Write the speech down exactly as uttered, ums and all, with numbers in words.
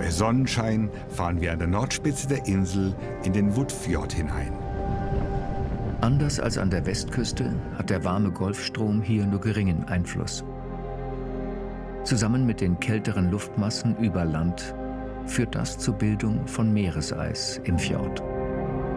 Bei Sonnenschein fahren wir an der Nordspitze der Insel in den Woodfjord hinein. Anders als an der Westküste hat der warme Golfstrom hier nur geringen Einfluss. Zusammen mit den kälteren Luftmassen über Land führt das zur Bildung von Meereseis im Fjord.